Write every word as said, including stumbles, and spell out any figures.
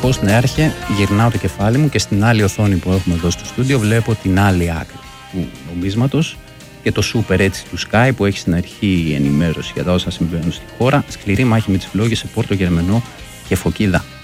Πώς νέαρχε, γυρνάω το κεφάλι μου και στην άλλη οθόνη που έχουμε εδώ στο στούντιο βλέπω την άλλη άκρη του νομίσματος και το σούπερ έτσι του Sky που έχει στην αρχή ενημέρωση για τα όσα συμβαίνουν στη χώρα. Σκληρή μάχη με τις φλόγες σε Πόρτο Γερμενό και Φωκίδα.